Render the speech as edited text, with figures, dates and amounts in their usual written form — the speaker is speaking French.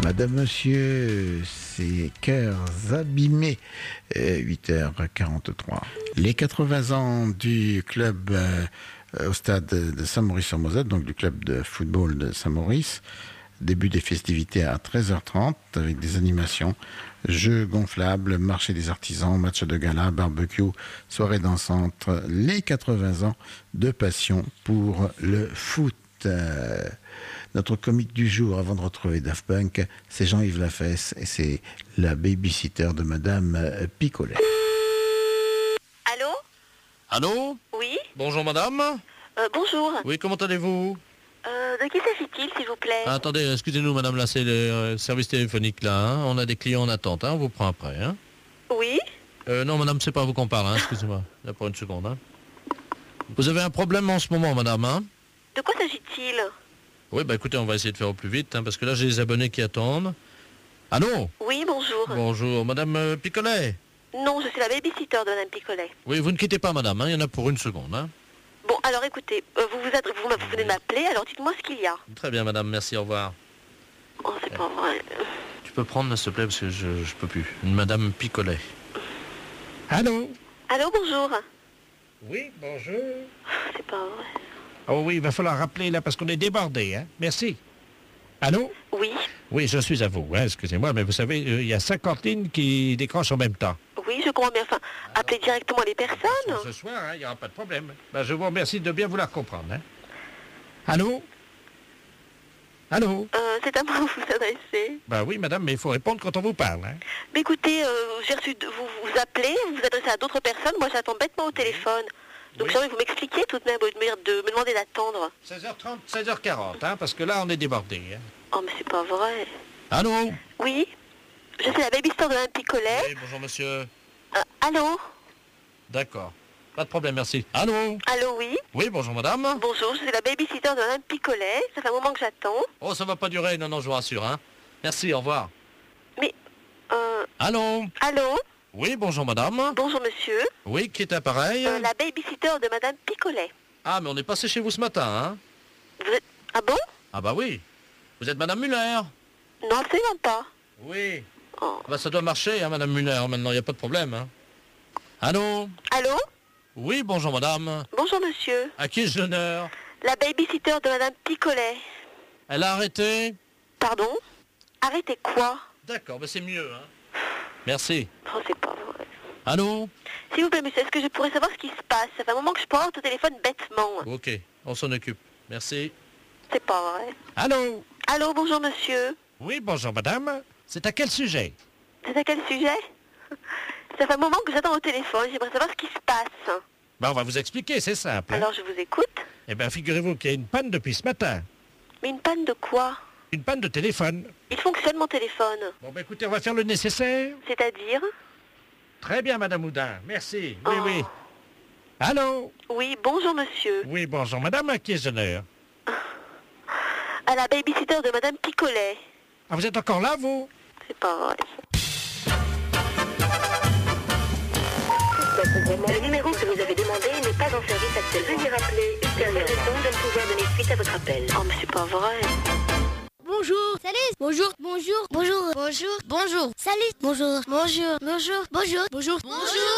Madame, monsieur, c'est Cœurs abîmés, 8h43. Les 80 ans du club au stade de Saint-Maurice-sur-Moselle, donc du club de football de Saint-Maurice. Début des festivités à 13h30 avec des animations, jeux gonflables, marché des artisans, match de gala, barbecue, soirée dansante. Les 80 ans de passion pour le foot. Notre comique du jour, avant de retrouver Daft Punk, c'est Jean-Yves Lafesse et c'est la babysitter de Madame Picolet. Allô ? Allô ? Oui ? Bonjour madame. Bonjour. Oui, comment allez-vous ? De qui s'agit-il, s'il vous plaît ? Attendez, excusez-nous madame, là c'est le service téléphonique là, hein. On a des clients en attente, hein. On vous prend après. Hein. Oui ? Non madame, c'est pas à vous qu'on parle, hein. Excusez-moi, là pour une seconde. Hein. Vous avez un problème en ce moment madame, hein ? De quoi s'agit-il ? Oui, bah écoutez, on va essayer de faire au plus vite, hein, parce que là j'ai des abonnés qui attendent. Allô ? Oui, bonjour. Bonjour, madame Picolet. Non, je suis la babysitter de Madame Picolet. Oui, vous ne quittez pas madame, hein. Il y en a pour une seconde. Hein. Bon, alors écoutez, vous venez de m'appeler, alors dites-moi ce qu'il y a. Très bien madame, merci, au revoir. Oh, c'est pas vrai. Tu peux prendre s'il te plaît, parce que je peux plus. Une madame Picolet. Allô ? Allô, bonjour. Oui, bonjour. C'est pas vrai. Oh oui, il va falloir rappeler là parce qu'on est débordé, hein. Merci. Allô? Oui, Oui, je suis à vous, hein. Excusez-moi, mais vous savez, il y a 50 lignes qui décrochent en même temps. oui, je comprends bien. Enfin, appelez directement les personnes. Ce soir, hein, il n'y aura pas de problème. Ben, je vous remercie de bien vouloir comprendre, hein. Allô? Allô? C'est à moi que vous vous adressez. Ben oui, madame, mais il faut répondre quand on vous parle, hein. Mais écoutez, j'ai reçu vous appelez, vous vous adressez à d'autres personnes, moi j'attends bêtement au téléphone. Donc Oui. j'aimerais que vous m'expliquiez tout de même, de me demander d'attendre. 16h30, 16h40, hein, parce que là, on est débordé, hein. Oh, mais c'est pas vrai. Allô ? Oui, je suis la babysitter de Madame Picolet. Oui, bonjour monsieur. Allô? D'accord. Pas de problème, merci. Allô ? Allô, oui. Oui, bonjour madame. Bonjour, je suis la babysitter de Madame Picolet. Ça fait un moment que j'attends. Oh, ça va pas durer, non, je vous rassure, hein. Merci, au revoir. Mais, Allô ? allô? Oui, bonjour madame. Bonjour, monsieur. Oui, qui est appareil ? La babysitter de Madame Picolet. Ah, mais on est passé chez vous ce matin, hein. Vous êtes... Ah bon? Ah bah oui. Vous êtes madame Muller. Non, absolument pas. Oui. Oh. Bah ça doit marcher, hein, madame Muller, maintenant, il n'y a pas de problème, hein. Allô ? Allô? Oui, bonjour madame. Bonjour, monsieur. À qui ai-je l'honneur ? La babysitter de Madame Picolet. Elle a arrêté ? Pardon? Arrêtez quoi? D'accord, bah c'est mieux, hein. Merci. Oh, c'est pas vrai. Allô ? S'il vous plaît, monsieur, est-ce que je pourrais savoir ce qui se passe? Ça fait un moment que je porte au téléphone bêtement. Ok, on s'en occupe. Merci. C'est pas vrai. Allô? Allô, bonjour, monsieur. Oui, bonjour, madame. C'est à quel sujet? C'est à quel sujet? Ça fait un moment que j'attends au téléphone, j'aimerais savoir ce qui se passe. Ben, on va vous expliquer, c'est simple, hein. Alors, je vous écoute. Eh bien, figurez-vous qu'il y a une panne depuis ce matin. Mais une panne de quoi? Une panne de téléphone. Il fonctionne, mon téléphone. Bon, ben écoutez, on va faire le nécessaire. C'est-à-dire? Très bien, madame Houdin. Merci. Oui, Oh. oui. Allô? Oui, bonjour, monsieur. Oui, bonjour, madame. À qui ai-je l'honneur? À la babysitter de Madame Picolet. Ah, vous êtes encore là, vous? C'est pas vrai. Le numéro que vous avez demandé n'est pas en service actuellement. Veuillez rappeler ultérieurement de ne pouvoir donner suite à votre appel. Oh, mais c'est pas vrai. Bonjour. Salut. Bonjour. Bonjour. Bonjour. Bonjour. Bonjour. Salut. Bonjour. Bonjour. Bonjour. Bonjour. Bonjour. Bonjour.